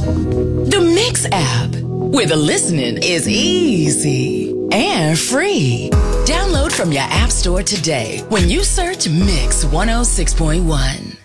The Mix app, where the listening is easy and free. Download from your app store today when you search Mix 106.1.